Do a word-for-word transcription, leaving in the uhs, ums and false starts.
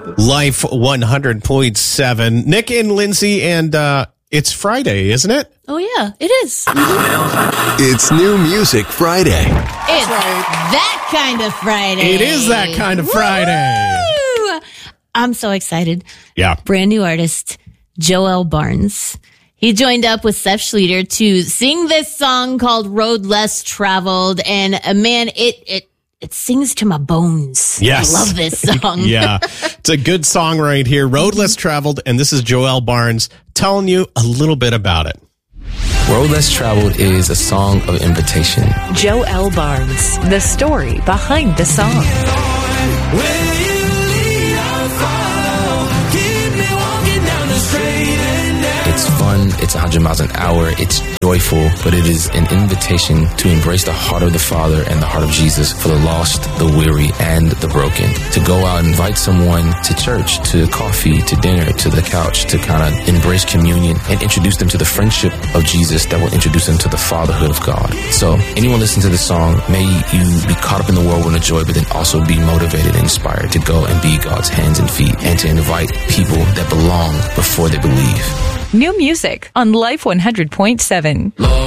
Life one hundred point seven. Nick and Lindsay, and uh, it's Friday, isn't it? Oh, yeah, it is. Mm-hmm. It's New Music Friday. It's that kind of Friday. It is that kind of Friday. Woo! I'm so excited. Yeah. Brand new artist, Joel Barnes. He joined up with Seth Schleter to sing this song called Road Less Traveled. And uh, man, it, it, it sings to my bones. Yes. I love this song. Yeah. It's a good song right here. Road Less Traveled. And this is Joel Barnes telling you a little bit about it. Road Less Traveled is a song of invitation. Joel Barnes, the story behind the song. It's fun, it's one hundred miles an hour, it's joyful, but it is an invitation to embrace the heart of the Father and the heart of Jesus for the lost, the weary, and the broken. To go out and invite someone to church, to coffee, to dinner, to the couch, to kind of embrace communion and introduce them to the friendship of Jesus that will introduce them to the fatherhood of God. So anyone listening to this song, may you be caught up in the whirlwind of joy, but then also be motivated and inspired to go and be God's hands and feet and to invite people that belong before they believe. New music on Life one hundred point seven.